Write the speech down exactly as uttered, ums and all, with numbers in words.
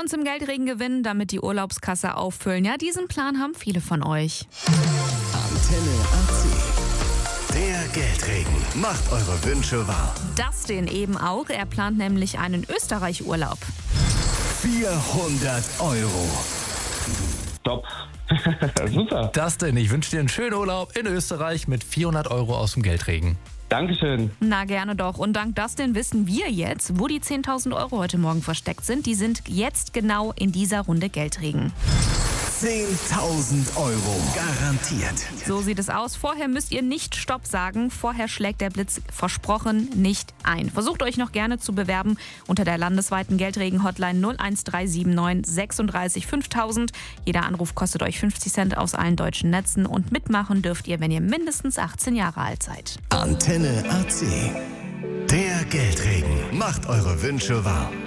uns im Geldregen gewinnen, damit die Urlaubskasse auffüllen. Ja, diesen Plan haben viele von euch. Antenne A C. Der Geldregen macht eure Wünsche wahr. Dustin eben auch. Er plant nämlich einen Österreich-Urlaub. vierhundert Euro. Top. Super. Dustin, ich wünsche dir einen schönen Urlaub in Österreich mit vierhundert Euro aus dem Geldregen. Dankeschön. Na, gerne doch. Und dank Dustin wissen wir jetzt, wo die zehntausend Euro heute Morgen versteckt sind. Die sind jetzt genau in dieser Runde Geldregen. zehntausend Euro garantiert. So sieht es aus. Vorher müsst ihr nicht Stopp sagen. Vorher schlägt der Blitz versprochen nicht ein. Versucht euch noch gerne zu bewerben unter der landesweiten Geldregen-Hotline null eins drei sieben neun sechsunddreißig fünftausend. Jeder Anruf kostet euch fünfzig Cent aus allen deutschen Netzen. Und mitmachen dürft ihr, wenn ihr mindestens achtzehn Jahre alt seid. Antenne A C. Der Geldregen macht eure Wünsche wahr.